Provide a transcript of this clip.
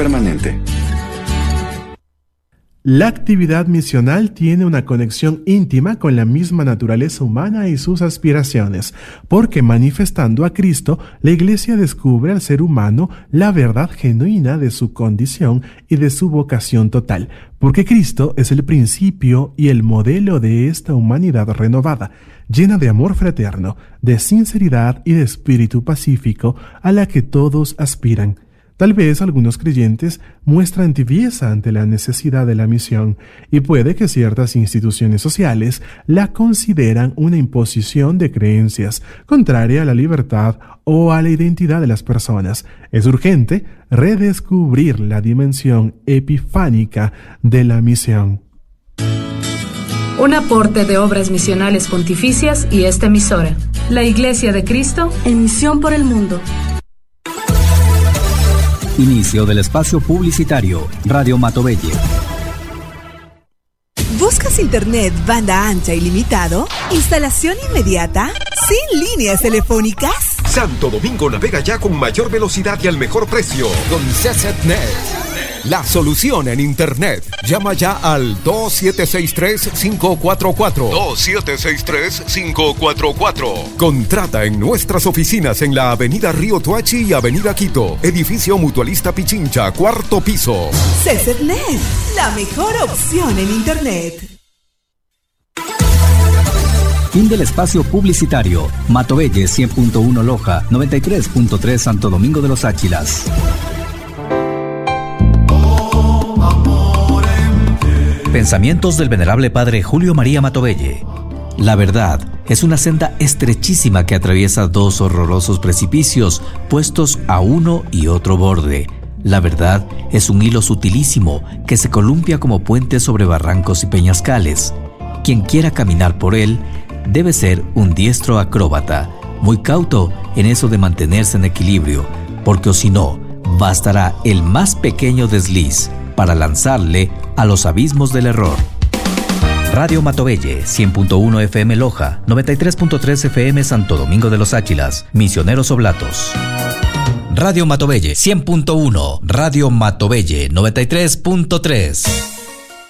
permanente. La actividad misional tiene una conexión íntima con la misma naturaleza humana y sus aspiraciones, porque manifestando a Cristo, la Iglesia descubre al ser humano la verdad genuina de su condición y de su vocación total, porque Cristo es el principio y el modelo de esta humanidad renovada, llena de amor fraterno, de sinceridad y de espíritu pacífico a la que todos aspiran. Tal vez algunos creyentes muestran tibieza ante la necesidad de la misión y puede que ciertas instituciones sociales la consideran una imposición de creencias contraria a la libertad o a la identidad de las personas. Es urgente redescubrir la dimensión epifánica de la misión. Un aporte de Obras Misionales Pontificias y esta emisora, la Iglesia de Cristo en Misión por el Mundo. Inicio del espacio publicitario. Radio Matovelle. ¿Buscas internet banda ancha ilimitado? ¿Instalación inmediata? ¿Sin líneas telefónicas? Santo Domingo navega ya con mayor velocidad y al mejor precio. Con CCNet. La solución en Internet. Llama ya al 2763-544. 2763-544. Contrata en nuestras oficinas en la Avenida Río Tuachi y Avenida Quito. Edificio Mutualista Pichincha, 4º piso. CCNet, la mejor opción en Internet. Fin del espacio publicitario. Matovelle 100.1 Loja, 93.3 Santo Domingo de los Áchilas. Pensamientos del venerable padre Julio María Matovelle. La verdad es una senda estrechísima que atraviesa dos horrorosos precipicios puestos a uno y otro borde. La verdad es un hilo sutilísimo que se columpia como puente sobre barrancos y peñascales. Quien quiera caminar por él debe ser un diestro acróbata, muy cauto en eso de mantenerse en equilibrio, porque o si no, bastará el más pequeño desliz para lanzarle a los abismos del error. Radio Matovelle, 100.1 FM Loja, 93.3 FM Santo Domingo de los Áchilas, Misioneros Oblatos. Radio Matovelle, 100.1, Radio Matovelle, 93.3.